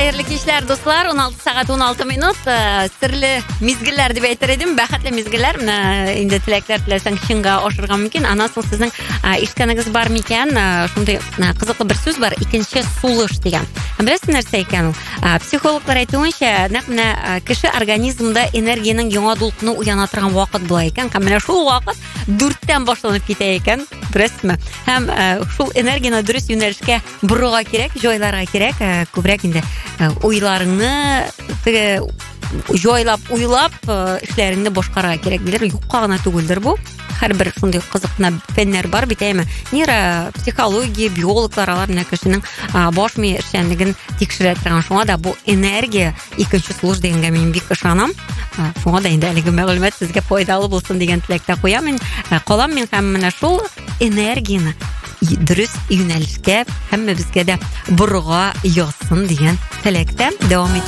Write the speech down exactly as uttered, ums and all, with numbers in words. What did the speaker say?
Hayırlı kişiler dostlar, on altı saat on altı minut. Sirli mizgiller deb aytar edim. Baxtli mizgiller. Endi tilaklar tilasan kishinga oshirgan mumkin. Ana so'ng sizning eshitganingiz bormi ekan? Shunday qiziqli bir so'z bor, ikkinchi sulush degan. Bilasizmi narsa ekan u? Psixologlar aytgancha, naqmna kishi organizmda energiyaning yangi to'lqini uyana turgan vaqt bo'lar ekan. Mana shu vaqt to'rtdan boshlanib ketar ekan. Bilasizmi? Ham shu energiyani durust yo'nalishga burg'a kerak, joylarga kerak. Ko'proq endi o'ylaringni joylab, o'ylab ishlaringni boshqarishga kerak deylar. Yo'qqa tugildir bu. Har bir shunday qiziqna fanlar bor, bitaymi? Nira psixologiya, biologlar alamna kishining bosh miya ishchanligini tekshiradigan shunga da bu energiya ikkinchi sulush deganga men bek ishonam. Shunga da endi haligi ma'lumot sizga foydali bo'lsin degan tilakda qo'yaman. Qolam men ham mana shu energiyani durust yo'nalishga hamma bizga da burg'a yozsin degan tilakda davom